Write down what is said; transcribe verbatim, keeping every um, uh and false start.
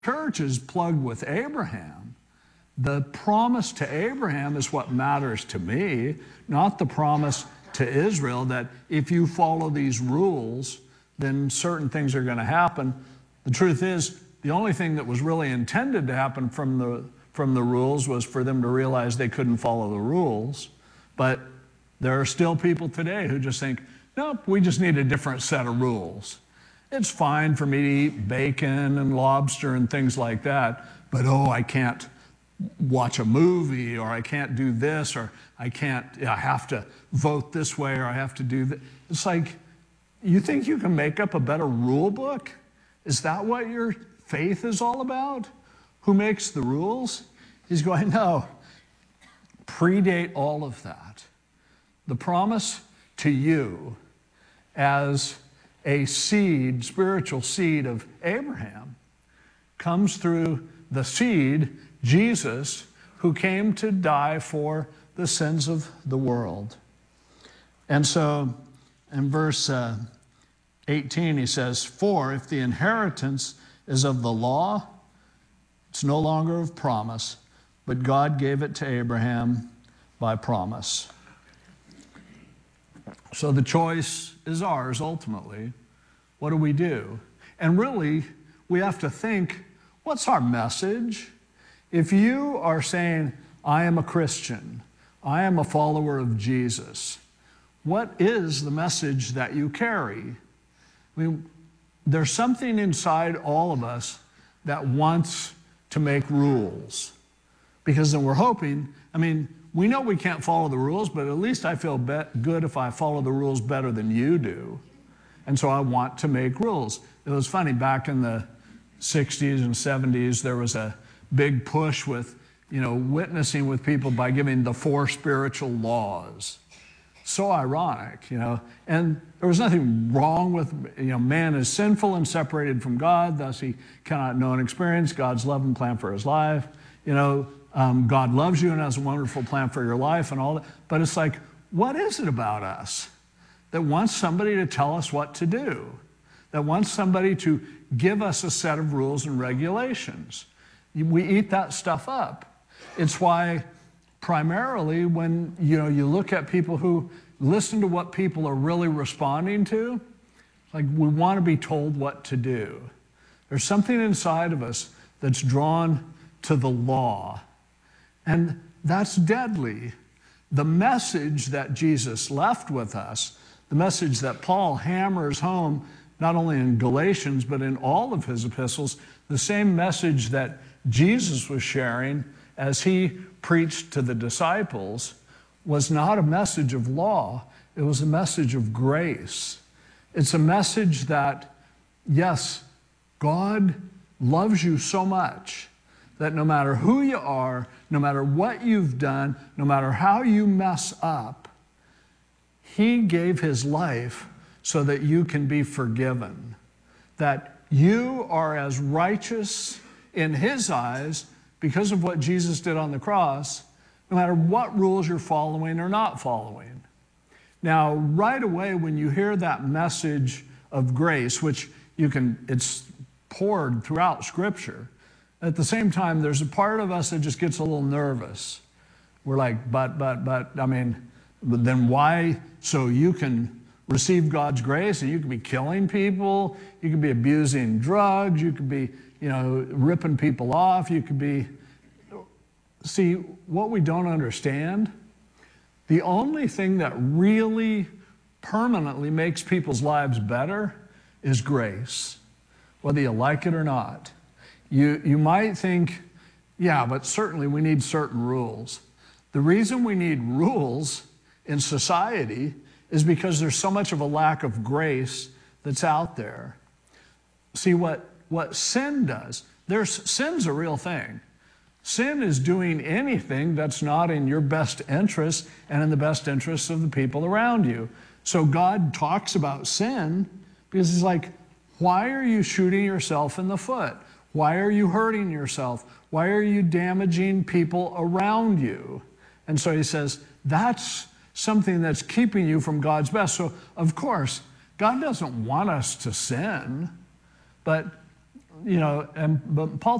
church is plugged with Abraham. The promise to Abraham is what matters to me, not the promise to Israel that if you follow these rules, then certain things are going to happen. The truth is, the only thing that was really intended to happen from the, from the rules was for them to realize they couldn't follow the rules. But there are still people today who just think, nope, we just need a different set of rules. It's fine for me to eat bacon and lobster and things like that, but oh, I can't watch a movie, or I can't do this, or I can't, I have to vote this way, or I have to do that. It's like, you think you can make up a better rule book? Is that what your faith is all about? Who makes the rules? He's going, no, predate all of that. The promise to you as a seed, spiritual seed of Abraham, comes through the seed, Jesus, who came to die for the sins of the world. And so in verse uh, eighteen, he says, for if the inheritance is of the law, it's no longer of promise, but God gave it to Abraham by promise. So the choice is ours ultimately. What do we do? And really, we have to think, what's our message? If you are saying, I am a Christian, I am a follower of Jesus, what is the message that you carry? I mean, there's something inside all of us that wants to make rules. Because then we're hoping, I mean, we know we can't follow the rules, but at least I feel be- good if I follow the rules better than you do. And so I want to make rules. It was funny, back in the sixties and seventies, there was a big push with, you know, witnessing with people by giving the four spiritual laws. So ironic, you know. And there was nothing wrong with, you know, man is sinful and separated from God, thus he cannot know and experience God's love and plan for his life. You know, um, God loves you and has a wonderful plan for your life and all that. But it's like, what is it about us that wants somebody to tell us what to do? That wants somebody to give us a set of rules and regulations? We eat that stuff up. It's why primarily when you know you look at people who listen to what people are really responding to, like we want to be told what to do. There's something inside of us that's drawn to the law, and that's deadly. The message that Jesus left with us, the message that Paul hammers home not only in Galatians but in all of his epistles, the same message that Jesus was sharing as he preached to the disciples, was not a message of law, it was a message of grace. It's a message that, yes, God loves you so much that no matter who you are, no matter what you've done, no matter how you mess up, he gave his life so that you can be forgiven, that you are as righteous in his eyes because of what Jesus did on the cross, no matter what rules you're following or not following. Now, right away, when you hear that message of grace, which you can, it's poured throughout Scripture, at the same time, there's a part of us that just gets a little nervous. We're like, but, but, but, I mean, then why? So you can receive God's grace and you can be killing people, you can be abusing drugs, you could be, you know, ripping people off, you could be... See, what we don't understand, the only thing that really permanently makes people's lives better is grace, whether you like it or not. You, you might think, yeah, but certainly we need certain rules. The reason we need rules in society is because there's so much of a lack of grace that's out there. See, what, what sin does, there's, sin's a real thing. Sin is doing anything that's not in your best interest and in the best interests of the people around you. So God talks about sin because he's like, why are you shooting yourself in the foot? Why are you hurting yourself? Why are you damaging people around you? And so he says, that's something that's keeping you from God's best. So, of course, God doesn't want us to sin, but you know, and, but Paul